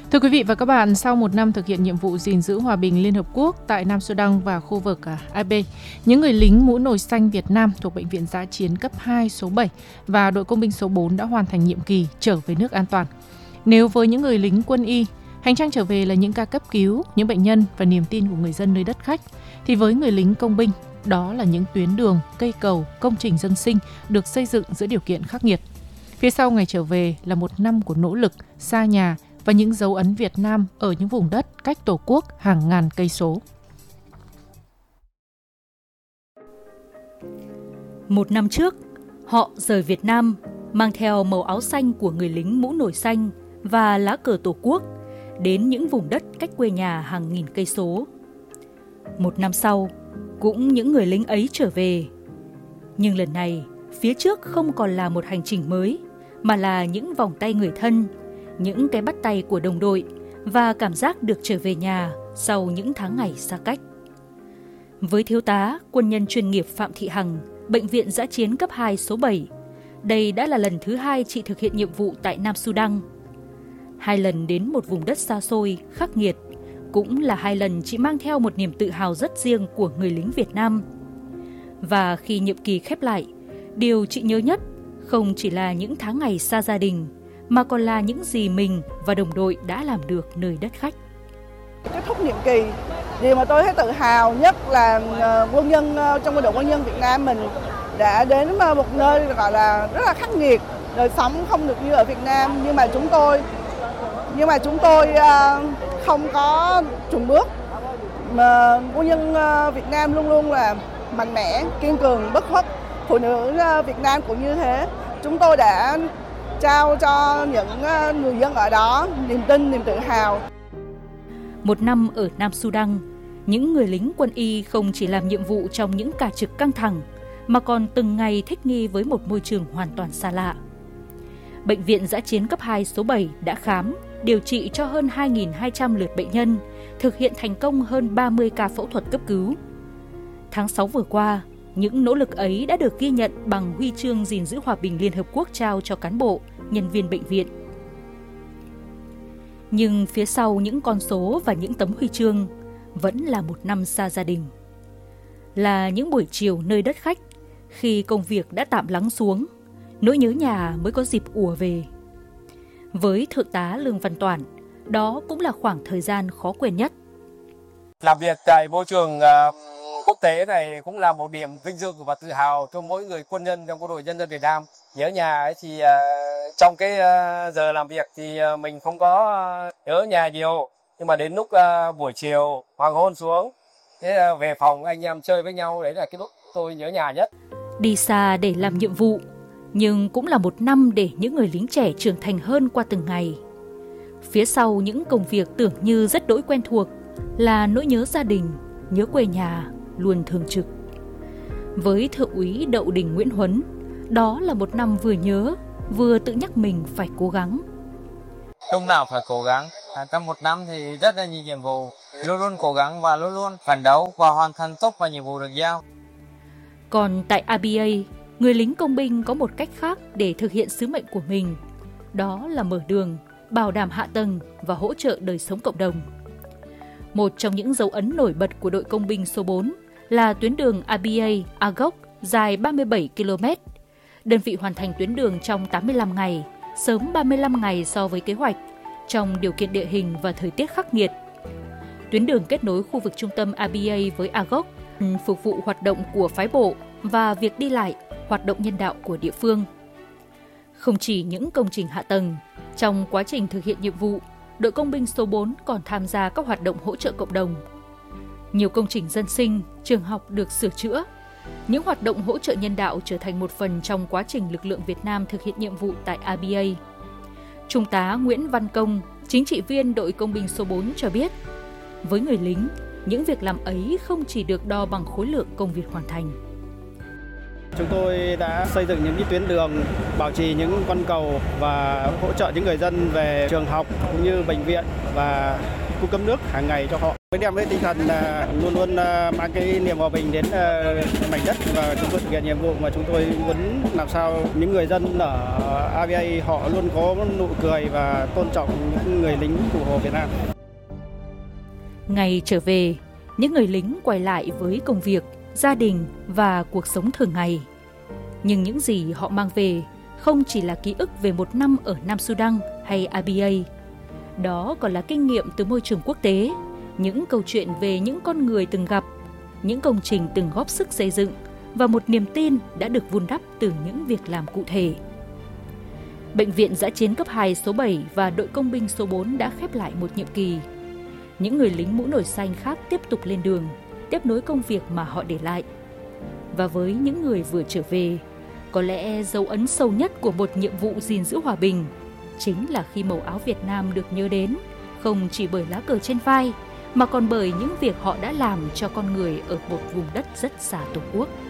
Thưa quý vị và các bạn, sau một năm thực hiện nhiệm vụ gìn giữ hòa bình Liên Hợp Quốc tại Nam Sudan và khu vực AB, những người lính mũ nồi xanh Việt Nam thuộc Bệnh viện Dã chiến cấp 2 số 7 và đội công binh số 4 đã hoàn thành nhiệm kỳ trở về nước an toàn. Nếu với những người lính quân y, hành trang trở về là những ca cấp cứu, những bệnh nhân và niềm tin của người dân nơi đất khách, thì với người lính công binh, đó là những tuyến đường, cây cầu, công trình dân sinh được xây dựng giữa điều kiện khắc nghiệt. Phía sau ngày trở về là một năm của nỗ lực, xa nhà và những dấu ấn Việt Nam ở những vùng đất cách Tổ quốc hàng ngàn cây số. Một năm trước, họ rời Việt Nam mang theo màu áo xanh của người lính mũ nồi xanh và lá cờ Tổ quốc đến những vùng đất cách quê nhà hàng nghìn cây số. Một năm sau, cũng những người lính ấy trở về. Nhưng lần này, phía trước không còn là một hành trình mới, mà là những vòng tay người thân, những cái bắt tay của đồng đội và cảm giác được trở về nhà sau những tháng ngày xa cách. Với thiếu tá, quân nhân chuyên nghiệp Phạm Thị Hằng, Bệnh viện Dã chiến cấp 2 số 7, đây đã là lần thứ 2 chị thực hiện nhiệm vụ tại Nam Sudan. 2 lần đến một vùng đất xa xôi, khắc nghiệt, cũng là 2 lần chị mang theo một niềm tự hào rất riêng của người lính Việt Nam. Và khi nhiệm kỳ khép lại, điều chị nhớ nhất không chỉ là những tháng ngày xa gia đình, mà còn là những gì mình và đồng đội đã làm được nơi đất khách. Kết thúc nhiệm kỳ, điều mà tôi thấy tự hào nhất là quân nhân trong quân đội quân nhân Việt Nam mình đã đến một nơi gọi là rất là khắc nghiệt, đời sống không được như ở Việt Nam, nhưng mà chúng tôi không có chùn bước, mà quân nhân Việt Nam luôn luôn là mạnh mẽ, kiên cường, bất khuất. Phụ nữ Việt Nam cũng như thế. Chúng tôi đã trao cho những người dân ở đó niềm tin, niềm tự hào. Một năm ở Nam Sudan, những người lính quân y không chỉ làm nhiệm vụ trong những ca trực căng thẳng, mà còn từng ngày thích nghi với một môi trường hoàn toàn xa lạ. Bệnh viện Dã chiến cấp 2 số 7 đã khám, điều trị cho hơn 2.200 lượt bệnh nhân, thực hiện thành công hơn 30 ca phẫu thuật cấp cứu. Tháng 6 vừa qua, những nỗ lực ấy đã được ghi nhận bằng huy chương gìn giữ hòa bình Liên Hợp Quốc trao cho cán bộ, nhân viên bệnh viện. Nhưng phía sau những con số và những tấm huy chương vẫn là một năm xa gia đình. Là những buổi chiều nơi đất khách, khi công việc đã tạm lắng xuống, nỗi nhớ nhà mới có dịp ùa về. Với Thượng tá Lương Văn Toản, đó cũng là khoảng thời gian khó quên nhất. Làm việc tại môi trường quốc tế này cũng là một niềm vinh dự và tự hào cho mỗi người quân nhân trong Quân đội Nhân dân Việt Nam. Nhớ nhà ấy thì trong cái giờ làm việc thì mình không có nhớ nhà nhiều, nhưng mà đến lúc buổi chiều hoàng hôn xuống, thế về phòng anh em chơi với nhau, đấy là cái lúc tôi nhớ nhà nhất. Đi xa để làm nhiệm vụ, nhưng cũng là một năm để những người lính trẻ trưởng thành hơn qua từng ngày. Phía sau những công việc tưởng như rất đỗi quen thuộc là nỗi nhớ gia đình, nhớ quê nhà luôn thường trực. Với Thượng úy Đậu Đình Nguyễn Huấn, đó là một năm vừa nhớ, vừa tự nhắc mình phải cố gắng. Lúc nào phải cố gắng. Trong một năm thì rất là nhiều nhiệm vụ, luôn luôn cố gắng và luôn luôn phấn đấu và hoàn thành tốt và nhiệm vụ được giao. Còn tại ABA, người lính công binh có một cách khác để thực hiện sứ mệnh của mình. Đó là mở đường, bảo đảm hạ tầng và hỗ trợ đời sống cộng đồng. Một trong những dấu ấn nổi bật của đội công binh số 4 là tuyến đường ABA-Agok dài 37 km. Đơn vị hoàn thành tuyến đường trong 85 ngày, sớm 35 ngày so với kế hoạch, trong điều kiện địa hình và thời tiết khắc nghiệt. Tuyến đường kết nối khu vực trung tâm ABA với Agok, phục vụ hoạt động của phái bộ và việc đi lại, hoạt động nhân đạo của địa phương. Không chỉ những công trình hạ tầng, trong quá trình thực hiện nhiệm vụ, đội công binh số 4 còn tham gia các hoạt động hỗ trợ cộng đồng. Nhiều công trình dân sinh, trường học được sửa chữa. Những hoạt động hỗ trợ nhân đạo trở thành một phần trong quá trình lực lượng Việt Nam thực hiện nhiệm vụ tại ABA. Trung tá Nguyễn Văn Công, chính trị viên đội công binh số 4 cho biết, với người lính, những việc làm ấy không chỉ được đo bằng khối lượng công việc hoàn thành. Chúng tôi đã xây dựng những tuyến đường, bảo trì những con cầu và hỗ trợ những người dân về trường học cũng như bệnh viện và cung cấp nước hàng ngày cho họ. Với đem với tinh thần luôn luôn mang cái niềm hòa bình đến mảnh đất, và chúng tôi thực hiện nhiệm vụ mà chúng tôi muốn làm sao những người dân ở ABA họ luôn có nụ cười và tôn trọng những người lính Cụ Hồ Việt Nam. Ngày trở về, những người lính quay lại với công việc, gia đình và cuộc sống thường ngày. Nhưng những gì họ mang về không chỉ là ký ức về một năm ở Nam Sudan hay ABA. Đó còn là kinh nghiệm từ môi trường quốc tế, những câu chuyện về những con người từng gặp, những công trình từng góp sức xây dựng và một niềm tin đã được vun đắp từ những việc làm cụ thể. Bệnh viện Dã chiến cấp 2 số 7 và đội công binh số 4 đã khép lại một nhiệm kỳ. Những người lính mũ nổi xanh khác tiếp tục lên đường, tiếp nối công việc mà họ để lại. Và với những người vừa trở về, có lẽ dấu ấn sâu nhất của một nhiệm vụ gìn giữ hòa bình chính là khi màu áo Việt Nam được nhớ đến, không chỉ bởi lá cờ trên vai, mà còn bởi những việc họ đã làm cho con người ở một vùng đất rất xa Tổ quốc.